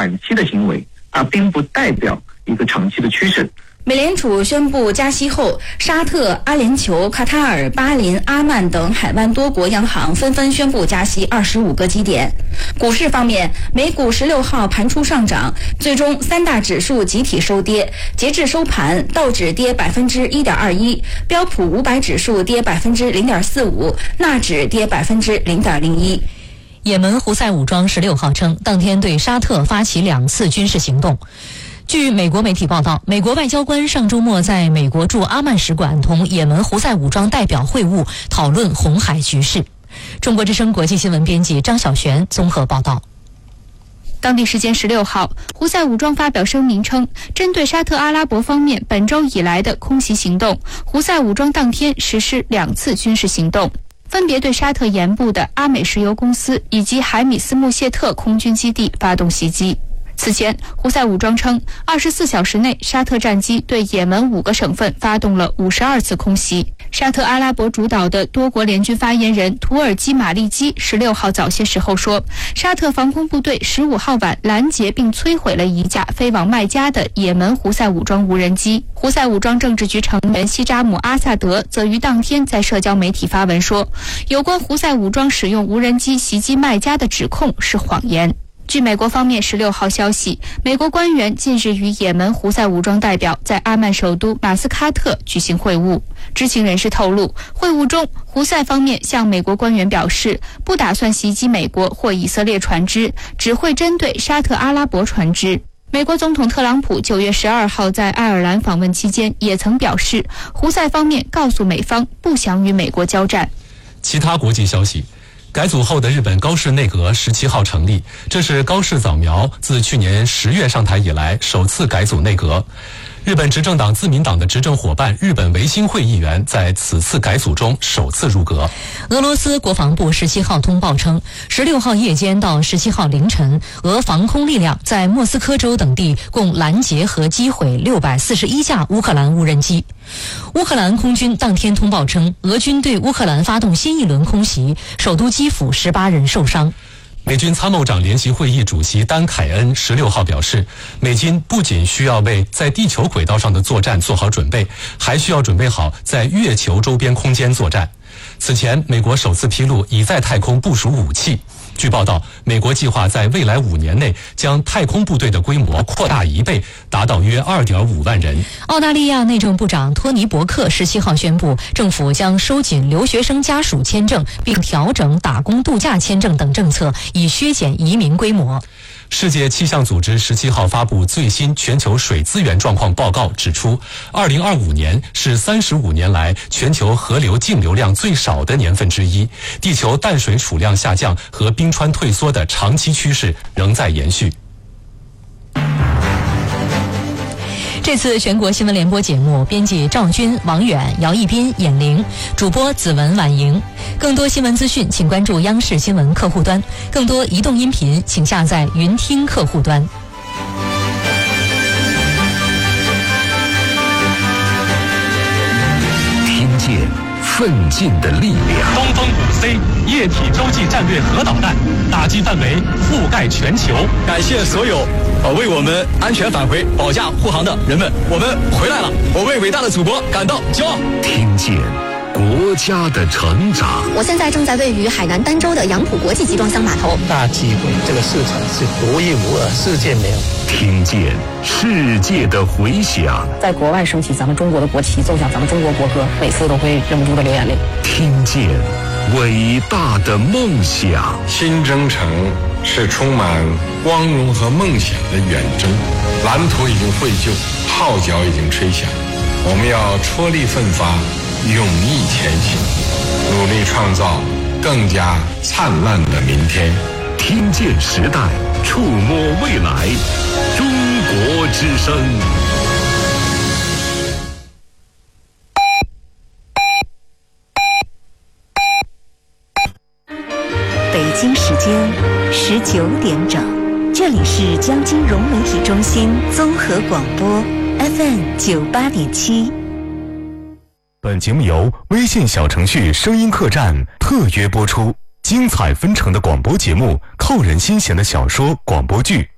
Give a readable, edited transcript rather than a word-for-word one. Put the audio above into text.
短期的行为，并不代表一个长期的趋势。 美联储宣布加息后，沙特、阿联酋、卡塔尔、巴林、阿曼等海湾多国央行纷纷宣布加息25个基点。股市方面，美股16号盘出上涨，最终三大指数集体收跌。截至收盘，道指跌1.21%，标普500指数跌0.45%，纳指跌0.01%。 也门胡塞武装16号称，当天对沙特发起2次军事行动。据美国媒体报道，美国外交官上周末在美国驻阿曼使馆同也门胡塞武装代表会晤，讨论红海局势。中国之声国际新闻编辑张小璇综合报道。 当地时间16号，胡塞武装发表声明称，针对沙特阿拉伯方面本周以来的空袭行动，胡塞武装当天实施2次军事行动，分别对沙特沿部的阿美石油公司以及海米斯穆谢特空军基地发动袭击。此前，胡塞武装称，24小时内，沙特战机对也门5个省份发动了52次空袭。沙特阿拉伯主导的多国联军发言人图尔基马利基16号早些时候说，沙特防空部队15号晚拦截并摧毁了一架飞往麦加的也门胡塞武装无人机。胡塞武装政治局成员西扎姆阿萨德则于当天在社交媒体发文说，有关胡塞武装使用无人机袭击麦加的指控是谎言。据美国方面16号消息，美国官员近日与也门胡塞武装代表在阿曼首都马斯喀特举行会晤。知情人士透露，会晤中，胡塞方面向美国官员表示，不打算袭击美国或以色列船只，只会针对沙特阿拉伯船只。美国总统特朗普9月12号在爱尔兰访问期间也曾表示，胡塞方面告诉美方不想与美国交战。 其他国际消息，改组后的日本高市内阁17号成立，这是高市早苗自去年10月上台以来首次改组内阁。日本执政党自民党的执政伙伴日本维新会议员在此次改组中首次入阁。 俄罗斯国防部17号通报称，16号夜间到17号凌晨，俄防空力量在莫斯科州等地共拦截和击毁641架乌克兰无人机。乌克兰空军当天通报称，俄军对乌克兰发动新一轮空袭，首都基辅18人受伤。 美军参谋长联席会议主席丹凯恩16号表示，美军不仅需要为在地球轨道上的作战做好准备，还需要准备好在月球周边空间作战。此前，美国首次披露已在太空部署武器。据报道，美国计划在未来5年内将太空部队的规模扩大1倍，达到约2.5万人。 澳大利亚内政部长托尼·伯克17号宣布，政府将收紧留学生家属签证，并调整打工度假签证等政策，以削减移民规模。 世界气象组织17号发布最新全球水资源状况报告，指出2025年是35年来全球河流净流量最少的年份之一，地球淡水储量下降和冰川退缩的长期趋势仍在延续。 这次全国新闻联播节目，编辑赵军、王远、姚一斌、闫玲，主播子文、婉莹。更多新闻资讯，请关注央视新闻客户端；更多移动音频，请下载云听客户端。 听见奋进的力量。 东风5C 液体洲际战略核导弹打击范围覆盖全球。 感谢所有为我们安全返回保驾护航的人们，我们回来了，我为伟大的祖国感到骄傲。 听见国家的成长。 我现在正在位于海南儋州的杨浦国际集装箱码头。 大机会，这个市场是独一无二，世界没有。 听见世界的回响。 在国外升起咱们中国的国旗，奏响咱们中国国歌，每次都会忍不住的流眼泪。 听见伟大的梦想。 新征程是充满光荣和梦想的远征，蓝图已经绘就，号角已经吹响，我们要踔厉奋发，勇毅前行，努力创造更加灿烂的明天。 听见时代，触摸未来，中国之声。 北京时间19点整，这里是江金融媒体中心综合广播 FM 98.7。 本节目由微信小程序声音客栈特约播出，精彩纷呈的广播节目，扣人心弦的小说广播剧，